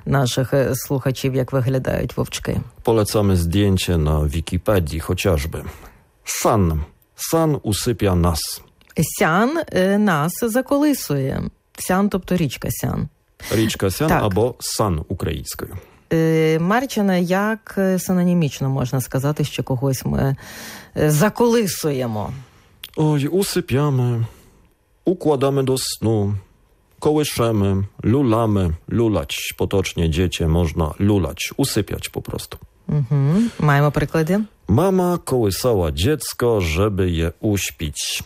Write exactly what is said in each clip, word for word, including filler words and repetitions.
наших слухачів, як виглядають вовчки. Polecamy zdjęcie na Wikipedii chociażby. San. San usypia nas. Сян е, нас заколисує. Сян, тобто річка Сян. Річка Сян Так. або Сан українською. Е, Марчина, як синонімічно можна сказати, що когось ми е, заколисуємо? Oj, usypiamy, układamy do snu, kołyszemy, lulamy, lulać. Potocznie dziecię można lulać, usypiać po prostu. Угу. Маємо приклади. Mama kołysała dziecko, żeby je uśpić.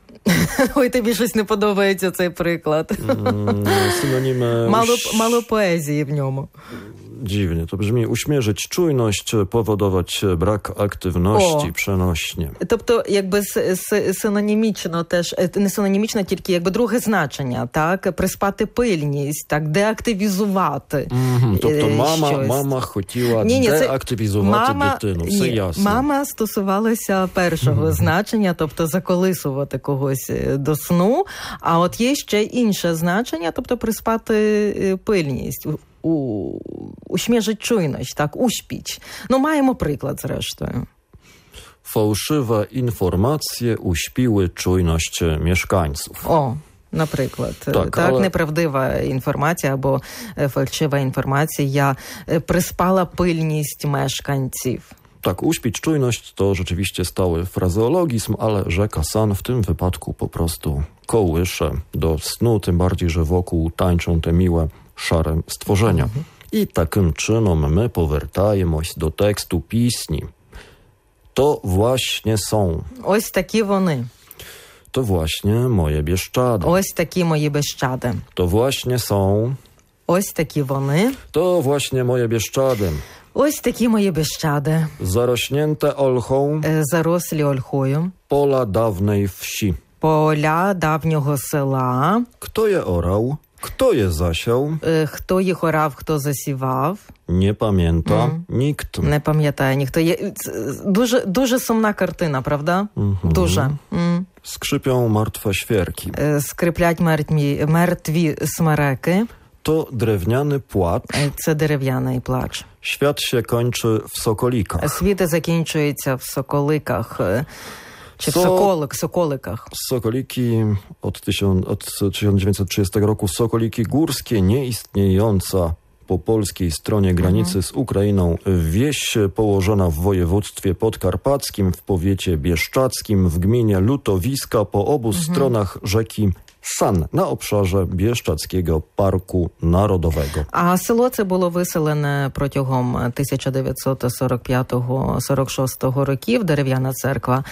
Ой, тобі щось не подобається цей приклад. Mm, synonimy... Мало, uś- мало поезії в ньому. Dziwnie to brzmi. Uśmierzyć czujność, powodować brak aktywności, O. przenośnie. Тобто, якби с- с- синонімічно теж, е, не синонімічно, тільки якби друге значення, так? Приспати пильність, так? Деактивізувати. Mhm, тобто е, мама, щось. мама хотіла Ні-ні, це деактивізувати мама, дитину. Все ні, ясно. мама стосувалася першого значення, тобто заколисувати когось е, до сну, а от є ще інше значення, тобто приспати е, пильність, у, у, uśmierzyć czujność, tak, uśpić. No маємо приклад, зрештою. Fałszywe informacje uśpiły czujność mieszkańców. О, наприклад, Так, так, але- неправдива інформація або е, фальшива інформація е, приспала пильність мешканців. Tak, uśpić czujność to rzeczywiście stały frazeologizm, ale rzeka San w tym wypadku po prostu kołysze do snu, tym bardziej, że wokół tańczą te miłe, szare stworzenia. I takim czynom my powертаємось do tekstu pісні. To właśnie są, Ось такі вони. to właśnie moje Bieszczady. Ось такі мої Bieszczady. To właśnie są, Ось такі вони. to właśnie moje Bieszczady. Ось такі мої Bieszczady. Zarośnięte olchą Е, Зарослі ольхою. pola dawnej wsi. Поля давнього села. Kto je orał? Kto je zasiał? Е, Хто їх орав, хто засівав. Nie pamięta Mhm. nikt. Не пам'ятає ніхто. Є це дуже, дуже сумна картина, правда? Mhm. Дуже. М. Skrzypią martwe świerki. Е, Скриплять мертві, мертві смереки. To drewniany płacz. Е, Це дерев'яний плач. Świat się kończy w sokolikach. Світ закінчується в соколиках. е, Чи в Со- соколик, соколиках. Sokoliki od, tysiąc, od tysiąc dziewięćset trzydziestego roku, sokoliki górskie, nieistniejąca po polskiej stronie granicy z Ukrainą wieś położona w województwie podkarpackim, w powiecie bieszczackim, w gminie Lutowiska po obu stronach rzeki San na obszarze Bieszczackiego Parku Narodowego. А село це було виселене протягом тисяча дев'ятсот сорок п'ятого - сорок шостого років. Дерев'яна церква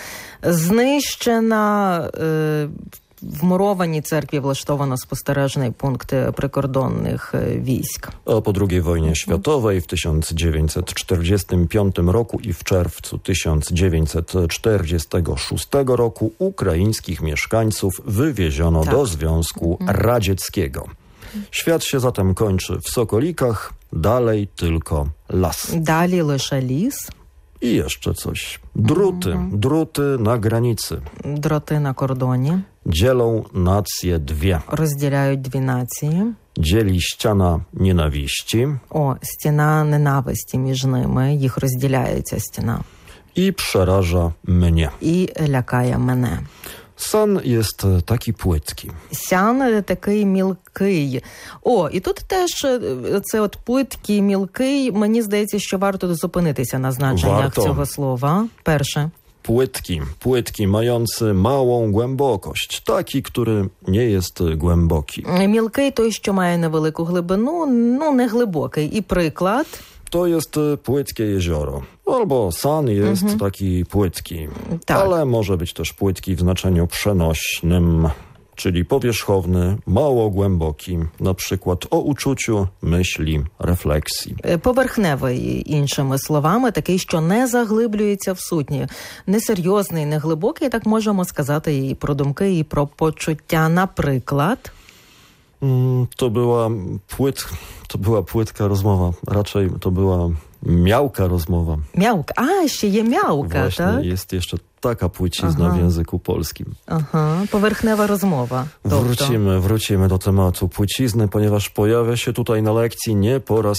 знищена. Е, В мурованій церкві влаштовано спостережний пункт прикордонних е, військ. A po drugiej wojnie światowej w tysiąc dziewięćset czterdziestym piątym roku i w czerwcu tysiąc dziewięćset czterdziestego szóstego roku ukraińskich mieszkańców wywieziono Tak. do Związku Radzieckiego. Świat się zatem kończy w Sokolikach, dalej tylko las. Далі лише ліс, I jeszcze coś. Druty, druty na granicy. дроти на кордоні, Dzielą nacje dwie. розділяють дві нації. Dzieli ściana nienawiści О, стіна ненависті між ними, їх розділяє ця стіна. i przeraża mnie. І лякає мене. San jest taki płytki. Сян такий мілкий. О, і тут теж е, це от плиткий, мілкий. Мені здається, що варто зупинитися на значеннях Варто. цього слова. Перше. Płytki, płytki mający małą głębokość. Taki, który nie jest głęboki. Мілкий той, що має невелику глибину, ну не глибокий. І приклад. To jest płytkie jezioro. Albo San jest taki płytki. Tak. Ale może być też płytki w znaczeniu przenośnym, czyli powierzchowny, mało głęboki. Na przykład o uczuciu, myśli, refleksji. Е, Поверхневий, іншими словами, такий, що не заглиблюється в сутні. Несерйозний, не глибокий, так можемо сказати і про думки, і про почуття. Наприклад, Mm, To była płyt, to była płytka rozmowa. Raczej to była miałka rozmowa. мявка. А, ще є мявка, Właśnie так? jest jeszcze taka płycizna Aha. w języku polskim. Ага, поверхнева розмова. Тобто, Wrócimy, wrócimy do tematu płycizny, ponieważ pojawia się tutaj na lekcji nie po raz